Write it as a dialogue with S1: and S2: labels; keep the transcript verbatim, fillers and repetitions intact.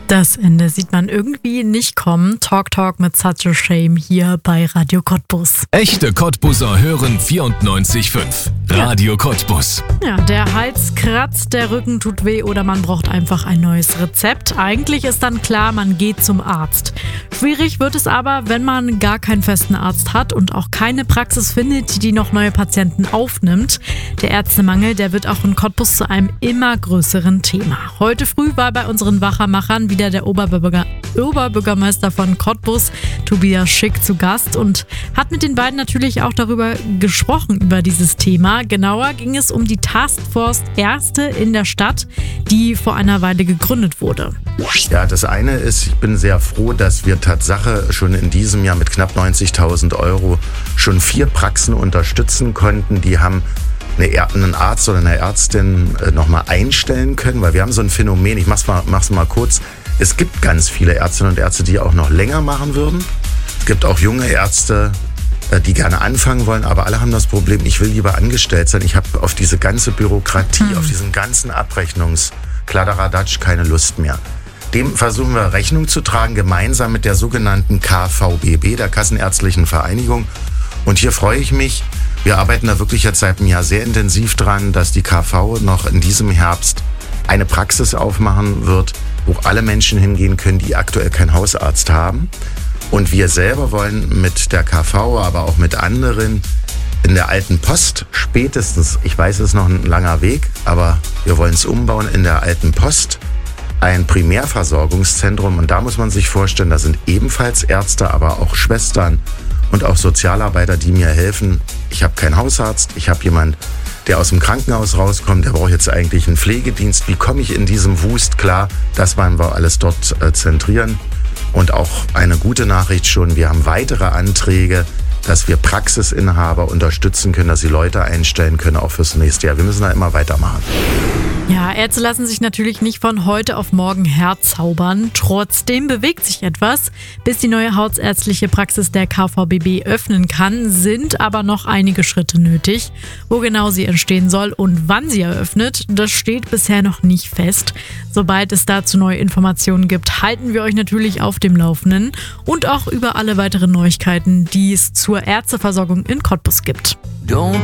S1: Das Ende sieht man irgendwie nicht kommen. Talk Talk mit Such a Shame hier bei Radio Cottbus.
S2: Echte Cottbuser hören vierundneunzig Komma fünf. Radio Cottbus.
S1: Ja, der Hals kratzt, der Rücken tut weh oder man braucht einfach ein neues Rezept. Eigentlich ist dann klar, man geht zum Arzt. Schwierig wird es aber, wenn man gar keinen festen Arzt hat und auch keine Praxis findet, die noch neue Patienten aufnimmt. Der Ärztemangel, der wird auch in Cottbus zu einem immer größeren Thema. Heute früh war bei unseren Wachermachern wieder der Oberbürger, Oberbürgermeister von Cottbus, Tobias Schick, zu Gast und hat mit den beiden natürlich auch darüber gesprochen, über dieses Thema. Genauer ging es um die Taskforce Ärzte in der Stadt, die vor einer Weile gegründet wurde.
S3: Ja, das eine ist, ich bin sehr froh, dass wir Tatsache schon in diesem Jahr mit knapp neunzigtausend Euro schon vier Praxen unterstützen konnten. Die haben eine, einen Arzt oder eine Ärztin nochmal einstellen können, weil wir haben so ein Phänomen, ich mach's mal, mach's mal kurz, es gibt ganz viele Ärztinnen und Ärzte, die auch noch länger machen würden. Es gibt auch junge Ärzte, die gerne anfangen wollen, aber alle haben das Problem, ich will lieber angestellt sein, ich habe auf diese ganze Bürokratie, mhm. auf diesen ganzen Abrechnungskladderadatsch keine Lust mehr. Dem versuchen wir Rechnung zu tragen, gemeinsam mit der sogenannten K V B B, der Kassenärztlichen Vereinigung. Und hier freue ich mich, wir arbeiten da wirklich jetzt seit einem Jahr sehr intensiv dran, dass die K V noch in diesem Herbst eine Praxis aufmachen wird, wo alle Menschen hingehen können, die aktuell keinen Hausarzt haben. Und wir selber wollen mit der K V, aber auch mit anderen in der alten Post spätestens, ich weiß, es ist noch ein langer Weg, aber wir wollen es umbauen, in der alten Post ein Primärversorgungszentrum. Und da muss man sich vorstellen, da sind ebenfalls Ärzte, aber auch Schwestern und auch Sozialarbeiter, die mir helfen. Ich habe keinen Hausarzt, ich habe jemanden, der aus dem Krankenhaus rauskommt, der braucht jetzt eigentlich einen Pflegedienst. Wie komme ich in diesem Wust klar? Das wollen wir alles dort äh, zentrieren. Und auch eine gute Nachricht schon, wir haben weitere Anträge, dass wir Praxisinhaber unterstützen können, dass sie Leute einstellen können, auch fürs nächste Jahr. Wir müssen da immer weitermachen.
S1: Ja, Ärzte lassen sich natürlich nicht von heute auf morgen herzaubern. Trotzdem bewegt sich etwas. Bis die neue hausärztliche Praxis der K V B B öffnen kann, sind aber noch einige Schritte nötig. Wo genau sie entstehen soll und wann sie eröffnet, das steht bisher noch nicht fest. Sobald es dazu neue Informationen gibt, halten wir euch natürlich auf dem Laufenden und auch über alle weiteren Neuigkeiten, die es zur Ärzteversorgung in Cottbus gibt.
S4: Don't